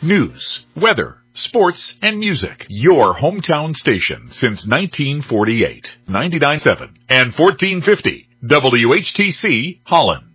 News, weather, sports, and music. Your hometown station since 1948. 99.7 and 1450 WHTC Holland.